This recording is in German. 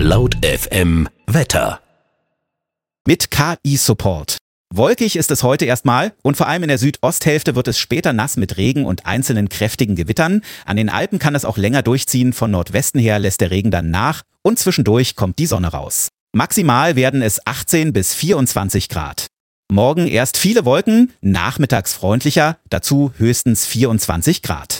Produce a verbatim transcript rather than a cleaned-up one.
Laut F M Wetter. Mit K I-Support. Wolkig ist es heute erstmal und vor allem in der Südosthälfte wird es später nass mit Regen und einzelnen kräftigen Gewittern. An den Alpen kann es auch länger durchziehen, von Nordwesten her lässt der Regen dann nach und zwischendurch kommt die Sonne raus. Maximal werden es achtzehn bis vierundzwanzig Grad. Morgen erst viele Wolken, nachmittags freundlicher, dazu höchstens vierundzwanzig Grad.